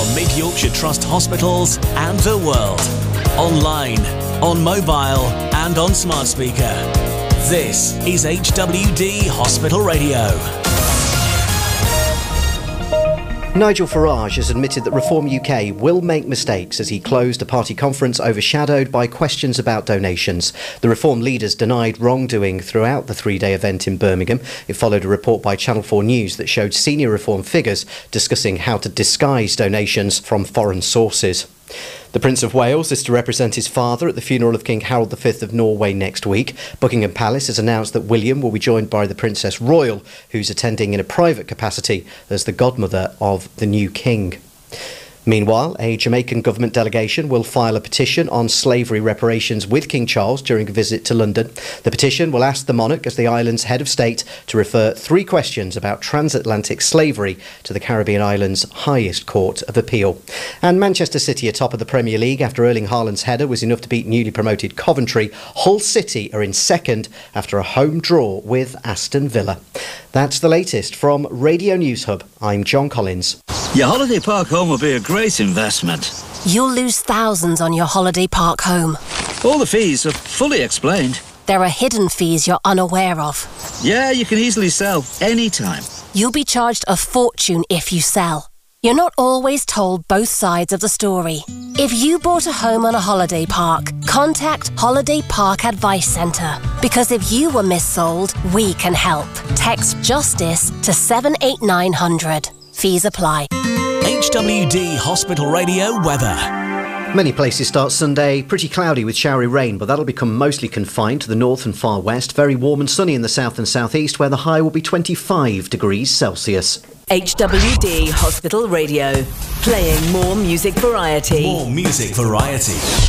from Mid Yorkshire Trust hospitals and the world. Online, on mobile and on smart speaker. This is HWD Hospital Radio. Nigel Farage has admitted that Reform UK will make mistakes as he closed a party conference overshadowed by questions about donations. The Reform leaders denied wrongdoing throughout the three-day event in Birmingham. It followed a report by Channel 4 News that showed senior Reform figures discussing how to disguise donations from foreign sources. The Prince of Wales is to represent his father at the funeral of King Harold V of Norway next week. Buckingham Palace has announced that William will be joined by the Princess Royal, who's attending in a private capacity as the godmother of the new king. Meanwhile, a Jamaican government delegation will file a petition on slavery reparations with King Charles during a visit to London. The petition will ask the monarch, as the island's head of state, to refer 3 questions about transatlantic slavery to the Caribbean islands' highest court of appeal. And Manchester City are top of the Premier League after Erling Haaland's header was enough to beat newly promoted Coventry. Hull City are in second after a home draw with Aston Villa. That's the latest from Radio News Hub. I'm John Collins. Your holiday park home will be a great investment. You'll lose thousands on your holiday park home. All the fees are fully explained. There are hidden fees you're unaware of. Yeah, you can easily sell anytime. You'll be charged a fortune if you sell. You're not always told both sides of the story. If you bought a home on a holiday park, contact Holiday Park Advice Centre. Because if you were missold, we can help. Text JUSTICE to 78900. Fees apply. HWD Hospital Radio weather. Many places start Sunday pretty cloudy with showery rain, but that'll become mostly confined to the north and far west. Very warm and sunny in the south and southeast, where the high will be 25 degrees Celsius. HWD Hospital Radio. Playing more music variety. More music variety.